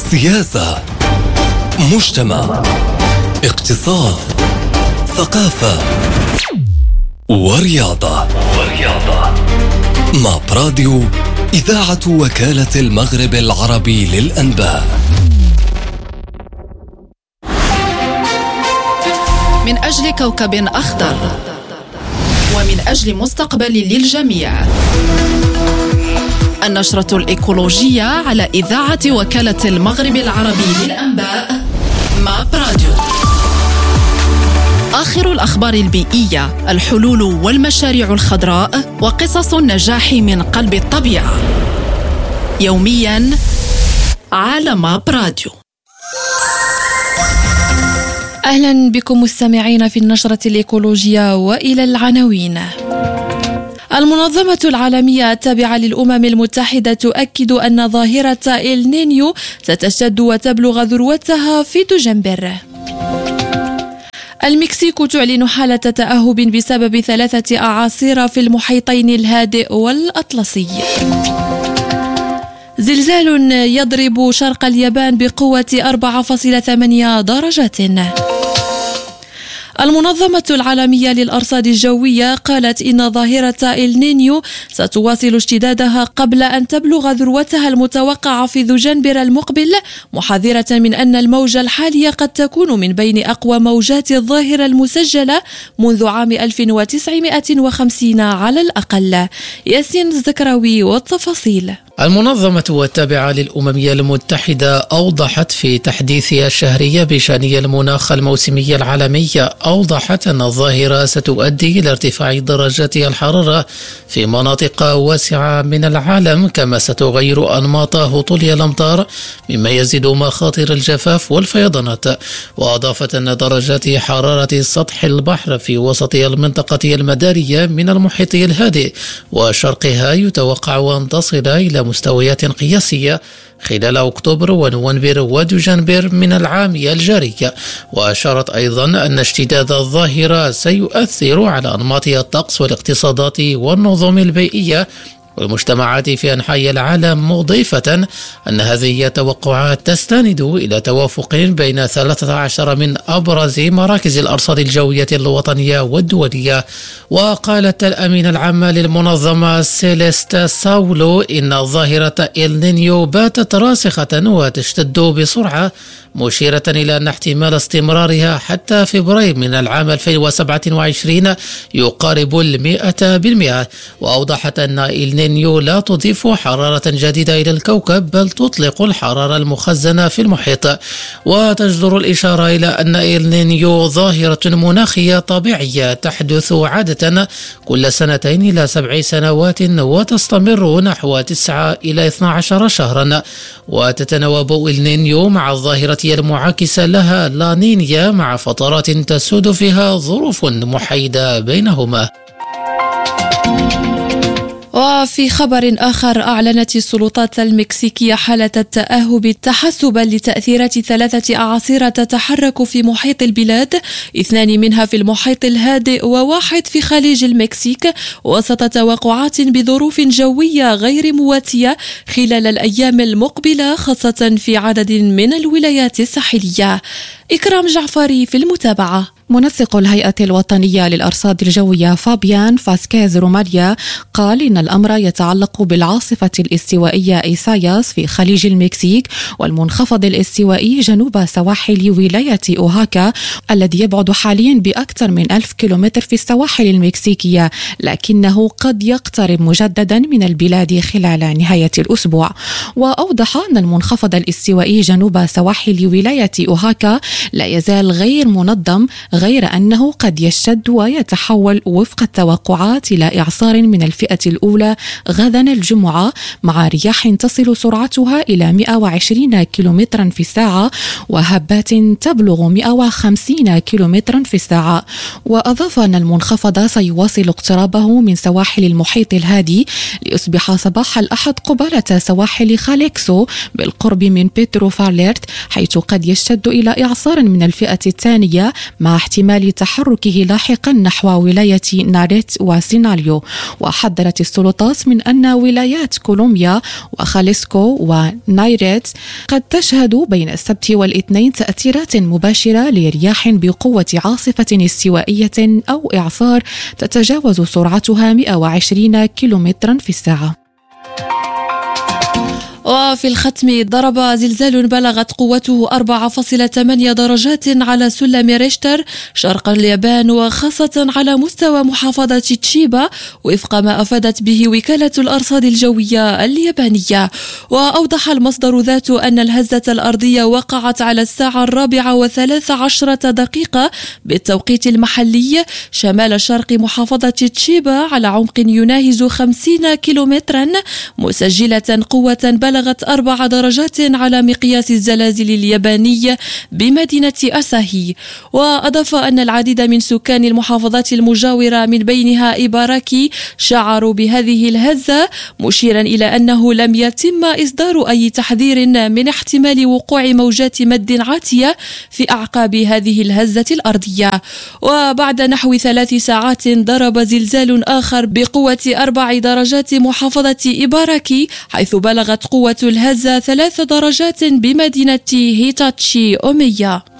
سياسة، مجتمع، اقتصاد، ثقافة ورياضة. مع براديو إذاعة وكالة المغرب العربي للأنباء. من أجل كوكب أخضر ومن أجل مستقبل للجميع. النشرة الإيكولوجية على إذاعة وكالة المغرب العربي للأنباء مع براديو. آخر الأخبار البيئية، الحلول والمشاريع الخضراء وقصص النجاح من قلب الطبيعة. يومياً على ماب راديو. أهلا بكم مستمعين في النشرة الإيكولوجية، وإلى العناوين. المنظمة العالمية التابعة للأمم المتحدة تؤكد أن ظاهرة النينيو ستشتد وتبلغ ذروتها في دجنبر. المكسيك تعلن حالة تأهب بسبب 3 أعاصير في المحيطين الهادئ والأطلسي. زلزال يضرب شرق اليابان بقوة 4.8 درجات. المنظمة العالمية للأرصاد الجوية قالت إن ظاهرة النينيو ستواصل اشتدادها قبل أن تبلغ ذروتها المتوقعة في ذجنبر المقبل، محذرة من أن الموجة الحالية قد تكون من بين أقوى موجات الظاهرة المسجلة منذ عام 1950 على الأقل. ياسين الزكراوي والتفاصيل. المنظمة التابعة للأمم المتحدة أوضحت في تحديثها الشهري بشأن المناخ الموسمي العالمي أن الظاهرة ستؤدي إلى ارتفاع درجات الحرارة في مناطق واسعة من العالم، كما ستغير أنماط هطول الأمطار مما يزيد مخاطر الجفاف والفيضانات. وأضافت أن درجات حرارة سطح البحر في وسط المنطقة المدارية من المحيط الهادئ وشرقها يتوقع أن تصل إلى مستويات قياسية خلال أكتوبر ونوفمبر ودجنبر من العام الجاري. وأشارت أيضا أن اشتداد الظاهرة سيؤثر على أنماط الطقس والاقتصادات والنظم البيئية والمجتمعات في أنحاء العالم، مضيفة أن هذه التوقعات تستند إلى توافق بين 13 من أبرز مراكز الأرصاد الجوية الوطنية والدولية. وقالت الأمين العام للمنظمة سيليست ساولو إن ظاهرة النينيو باتت راسخة وتشتد بسرعة، مشيرة إلى أن احتمال استمرارها حتى فبراير من العام 2027 يقارب 100%. وأوضحت أن النينيو لا تضيف حرارة جديدة إلى الكوكب، بل تطلق الحرارة المخزنة في المحيط. وتجدر الإشارة إلى أن النينيو ظاهرة مناخية طبيعية تحدث عادة كل 2 إلى 7 سنوات، وتستمر نحو 9 إلى 12 شهرا. وتتناوب النينيو مع الظاهرة المعاكسة لها لانينيا، مع فترات تسود فيها ظروف محايدة بينهما. وفي خبر آخر، أعلنت السلطات المكسيكية حالة التأهب تحسبا لتأثيرات 3 أعاصير تتحرك في محيط البلاد، 2 منها في المحيط الهادئ و1 في خليج المكسيك، وسط توقعات بظروف جوية غير مواتية خلال الأيام المقبلة، خاصة في عدد من الولايات الساحلية. إكرام جعفري في المتابعة. منسق الهيئة الوطنية للأرصاد الجوية فابيان فاسكيز روماريا قال إن الأمر يتعلق بالعاصفة الاستوائية إيساياس في خليج المكسيك والمنخفض الاستوائي جنوب سواحل ولاية أوهاكا الذي يبعد حاليا بأكثر من 1000 كيلومتر في السواحل المكسيكية، لكنه قد يقترب مجددا من البلاد خلال نهاية الأسبوع. وأوضح أن المنخفض الاستوائي جنوب سواحل ولاية أوهاكا لا يزال غير منظم، غير أنه قد يشتد ويتحول وفق التوقعات إلى إعصار من الفئة الأولى غدا الجمعة، مع رياح تصل سرعتها إلى 120 كيلومترا في الساعة وهبات تبلغ 150 كيلومترا في الساعة. وأضاف أن المنخفض سيواصل اقترابه من سواحل المحيط الهادي ليصبح صباح الأحد قبالة سواحل خاليكسو بالقرب من بيترو فارليرت، حيث قد يشتد إلى إعصار من الفئة الثانية مع احتمال تحركه لاحقا نحو ولاية ناريت وسيناليو. وحذرت السلطات من أن ولايات كولومبيا وخاليسكو ونايريت قد تشهد بين السبت والاثنين تأثيرات مباشرة لرياح بقوة عاصفة استوائية أو إعصار تتجاوز سرعتها 120 كيلومترا في الساعة. وفي الختم ضرب زلزال بلغت قوته 4.8 درجات على سلم ريشتر شرق اليابان وخاصة على مستوى محافظة تشيبا وفق ما أفادت به وكالة الأرصاد الجوية اليابانية. وأوضح المصدر ذاته أن الهزة الأرضية وقعت على الساعة 4:13 بالتوقيت المحلي شمال شرق محافظة تشيبا على عمق يناهز 50 كيلومترا، مسجلة قوة بلغت 4 درجات على مقياس الزلازل الياباني بمدينة أساهي. وأضاف أن العديد من سكان المحافظات المجاورة من بينها إباراكي شعروا بهذه الهزة، مشيرا إلى أنه لم يتم إصدار أي تحذير من احتمال وقوع موجات مد عاتية في أعقاب هذه الهزة الأرضية. وبعد نحو 3 ساعات ضرب زلزال آخر بقوة 4 درجات محافظة إباراكي، حيث بلغت قوة الهزة 3 درجات بمدينة هيتاتشي أوميا.